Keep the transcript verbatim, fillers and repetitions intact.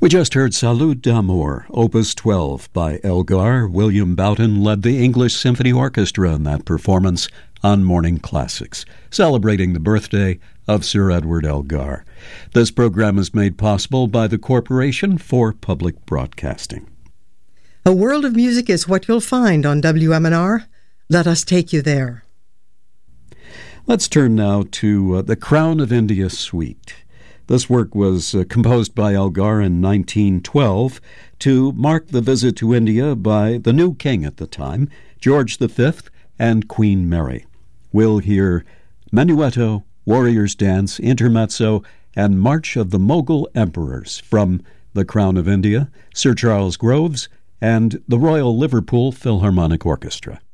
We just heard Salud d'Amour, Opus twelve by Elgar. William Boughton led the English Symphony Orchestra in that performance on Morning Classics, celebrating the birthday of Sir Edward Elgar. This program is made possible by the Corporation for Public Broadcasting. A world of music is what you'll find on W M N R. Let us take you there. Let's turn now to uh, the Crown of India Suite. This work was uh, composed by Elgar in nineteen twelve to mark the visit to India by the new king at the time, George the Fifth, and Queen Mary. We'll hear Menuetto, Warrior's Dance, Intermezzo, and March of the Mughal Emperors from The Crown of India, Sir Charles Groves, and the Royal Liverpool Philharmonic Orchestra.